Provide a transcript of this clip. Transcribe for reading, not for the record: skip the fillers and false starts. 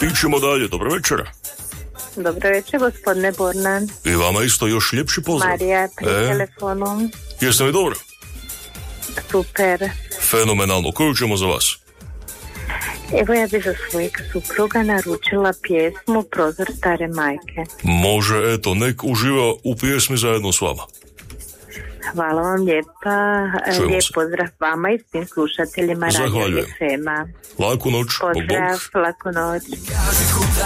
Ićemo dalje, dobro večera. Dobro večer, gospodine Bornan. I vama isto još ljepši pozdrav. Marija, pri telefonu. Jeste li dobro? Super. Fenomenalno, koju ćemo za vas? Evo, ja bi za svojeg supruga naručila pjesmu Prozor stare majke. Može, eto, nek uživa u pjesmi zajedno s vama. Hvala vam lijepa. Čujemo Lijep se. pozdrav vama i svim slušateljima Radio Zahvaljujem. FM-a. Laku noć. Bog, bog. Pozdrav, laku noć.